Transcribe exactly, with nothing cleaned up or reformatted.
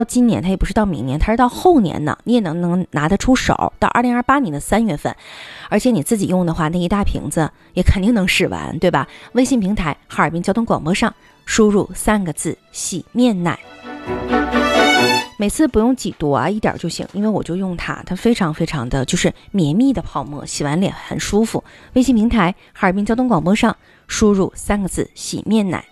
今年，它也不是到明年，它是到后年呢，你也能能拿得出手，到二零二八年的三月份，而且你自己用的话，那一大瓶子也肯定能使完，对吧？微信平台哈尔滨交通广播上输入三个字洗面奶，每次不用几多啊，一点就行，因为我就用它，它非常非常的就是绵密的泡沫，洗完脸很舒服。微信平台哈尔滨交通广播上输入三个字洗面奶。